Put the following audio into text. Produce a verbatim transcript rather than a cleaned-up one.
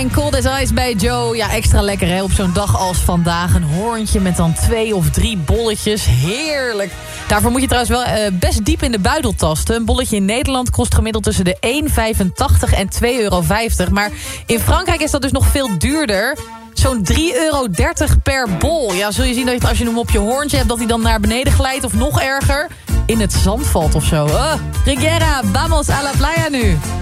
en Cold as Ice bij Joe. Ja, extra lekker hè, op zo'n dag als vandaag. Een hoorntje met dan twee of drie bolletjes. Heerlijk. Daarvoor moet je trouwens wel uh, best diep in de buidel tasten. Een bolletje in Nederland kost gemiddeld tussen de één euro vijfentachtig en twee euro vijftig. Maar in Frankrijk is dat dus nog veel duurder. Zo'n drie euro dertig per bol. Ja, zul je zien dat als je hem op je hoorntje hebt, dat hij dan naar beneden glijdt of nog erger in het zand valt of zo. Uh, Riviera, vamos a la playa nu.